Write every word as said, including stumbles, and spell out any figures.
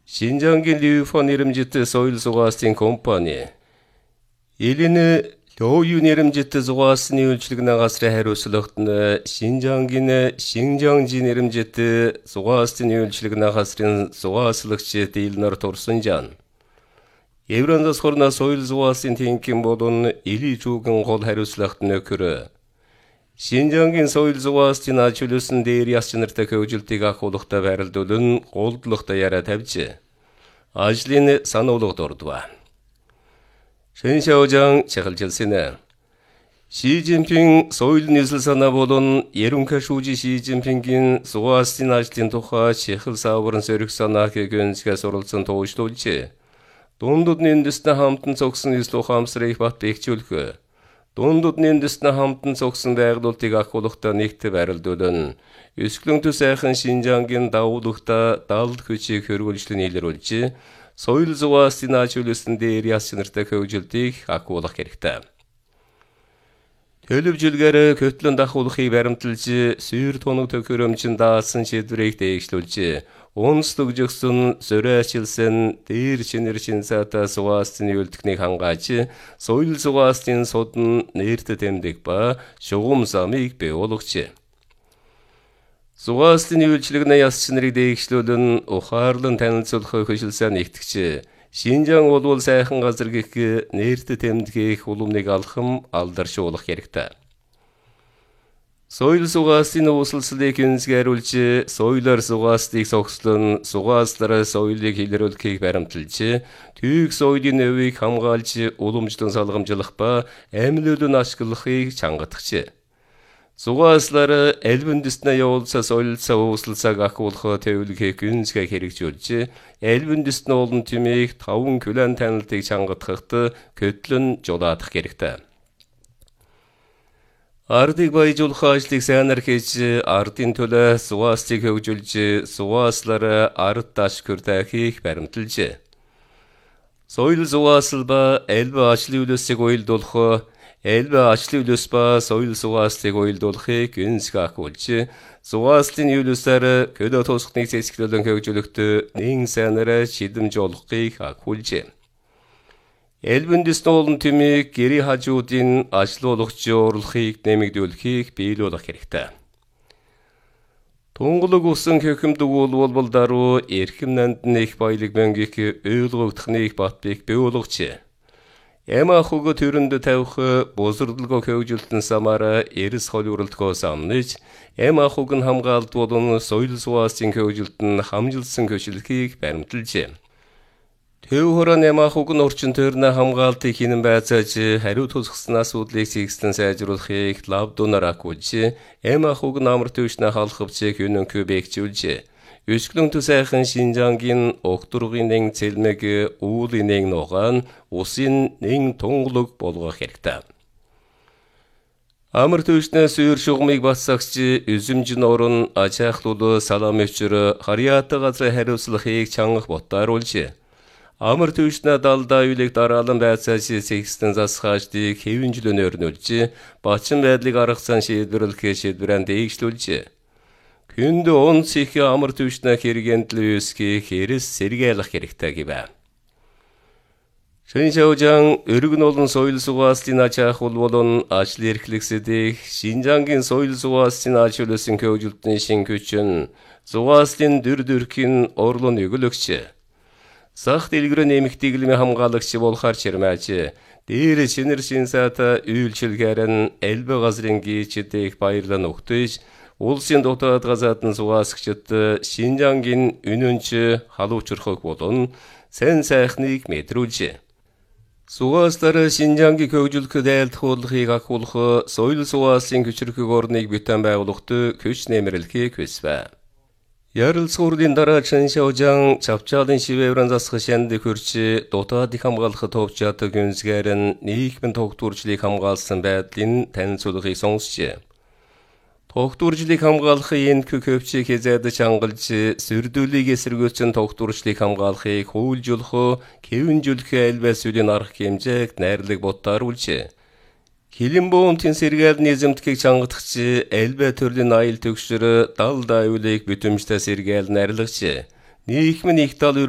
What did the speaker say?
신장기 리우폰 이름짓트 소일 소가스틴 컴퍼니 일리는 로윤 이름짓트 소가스니 울출기 나가스레 헤루슬럭트네 신장기네 싱정진 이름짓트 소가스틴 울출기 나가스린 소가슬럭치 데일너로 торсунжан Евронда сорна сойл 소가스틴 тинкин болон или жууган гол хариуцлагатны көрө Шинжангийн соёл зугаастын ачуулсан дээр ясчнартай хөгжилтийг ахуулахтай байрлуулан голдлохтой яриа тавьж ажлын сануулгад ордва. Шэншаожан чахалжилсэнэ. Ши Цзиньпин соёл нийслэл санаа болон ерөнхий шүүжи Ши Цзиньпингийн зугаастын ажлын тухай чехал саврын сөрөг санааг гүнзгээс оролцсон туушлуулж дундад нэндэстэй хамтан цогсон нийслэл ухаамсрыг бат бэхжүүлэх Дундад нэндэстэй хамтан цогсон байгуулалтыг ахуулахтай нэгт байрлуулан өсгөлөн төс сайхан Шинжангийн давуулагта далд хүчийг хөрвүүлжлэн илрүүлж соёл зугаастын ачуулсан дээр ясчнартай хөгжилтийг ахуулах хэрэгтэй. Төлөвжөлгээр көтлөн дахуулахыг баримталж сүйр тунаг төхөөрөмжин даасан шийдвэрийг дээгшлүүлж онцлог жигсэн зөрөөчилсэн дээр шинэр шинсата зугаастын үйлдэгнийг хангааж соёл зугаастын судан нэрт тэмдэг ба шугам замыг бий болгож зугаастын үйлчлэгнээ ясчнарыг дээгшлүүлэн ухаарлан танилцуулах хөшилсөн нэгтгэж Шинжаан болвол сайхан газар гэх нэрт тэмдгийг уламныг алхам алдаршуулах хэрэгтэй. Соёл зугаастын uuslалыг гүнзгийрүүлж соёлоор зугаастыг согслон зугааслаараа соёлыг илрүүлэхийг баримталж түйг соёлын өвийг хамгаалж уламжлан салгамжлах ба амьлуулан ашиглахыг чангатгч. Зугааслаараа элбэндснэ явуулсан соёлцоо uuslалсаг ахуулах төвлөгийг гүнзгий хэрэгжүүлж элбэндснэ олон тимийг таван күлэн танилтыг чангатгахад көтлөн жолоодох хэрэгтэй. Ардыг баяжуулах ажлыг сайнаар хийж ардын төлөө зугаастыг хөгжүүлж зугааслаараа ард дашгүр дахийг баримталж соёл зугаасл ба элбэ ажлын үлэсийг уялдуулах Элбэ ажлын үлэс ба соёл зугаастыг уялдуулахыг гүнзгий ахуулж зугааслын үлэсээр көлөө тусахныг зэсгэлэн хөгжүүлэхдээ нэн сайнараа шидэмж олохыг ахуулж Элбэндсэн олон тимийг гэрээ хажуудын ажилуулгач орлохыг нэмэгдүүлэхийг биелүүлэх хэрэгтэй. Тунгалаг усан хөхөмдөг болбол даруй эрхэм нандны их баялаг бэнгих ойлгогдохныг бат бих биелүүлэгч Эма хуг төрөнд тавих бузрдлого хөгжилтэн самара эрс хол уралдгоо самнаж эма хуг нь хамгаалт болон соёл зугаастын хөгжилтэн хамжилсан хөшилхийг баримталж Төв хорон эма хуг нь орчин тойрны хамгаалтыг хинэн байцааж хариу тусгасан асуудлыг сэгслэн сайжруулахыг лавдунаар ахуулж эма хуг нь амар төвшнө халахвч хөнөнкөө бэхжүүлж Өсгөлөн төс сайхан Шинжангийн огтургын нэн цэлмэг уулын нэн ногоон усын нэн тунгалаг болгох хэрэгтэй. Амар төвшнө сүйр шугамыг бассагч үзэмжин орон ачаахлуулы салам өчөр харьяата газар хариуцлагыг чангах боттааруулж Амар төвшнө далдаа үйлэг дараалан байцааж сэгстэн засгааждыг хэвэнжлөн өрнүүлж бачин байдлыг аргасан шийдвэрлэх шийдвэрэн дээгшлүүлж Күнд онц их амар төвшнө хэрэгэнтэл үсхий хэрэс сэргээлэх хэрэгтэй гэвэ. Шэншаожан өргөн олон соёл зугаастын ачаахул болон ажил эрхлэгсэдийг Шинжангийн соёл зугаастын ачуулсан хөгжилтийн шин хүчин зугаастын дүр дүрхийн орлон өгөлөгч Сах дэлгэрэн эмэгтэйглэмийн хамгаалагч болохаар чирмэж дээр шинэр шинсата үйлчилгээрэн элбэ газрын гийчдийг баярлан өгтөж Улсын дотоод газаатан зугаасгчид Шинжангийн үнэнч халуучрахыг болон сэн сайхныг мэдрүүлж Зугааслаар Шинжангийн хөгжүүлэхэд айлтгуулахыг ахуулах соёл зугааслын хүчрхэг орныг бүтэн байгуулахад хүч нэмэрлэхийг хүсвэ. Ярилцгуурдын дараа Шэншаожан чавчаалын шивэврэн засах шандыг хөрч дотоодыг хамгаалах товчаадаг гүнзгийрэн нийгмийн тогтворчлыг хамгаалсан байдлын танилцуулгыг сонсч Тогтворчлыг хамгаалахын энэ хөвчийг хязгаарлаж хангалж, сөрдүүлийг эсэргүүцэн тогтворчлыг хамгаалахыг хуулжуулах, хэвэнжүүлэх айлбай сүлийн арга хэмжээг найрлаг бодтааруулж, хилэн буунтын сэргээл низэмтгийг чангатгч, айлбай төрлийн аял төгсөр дал даюулыг бүтэмжтэй сэргээл найрлагч, нийгмийн их тал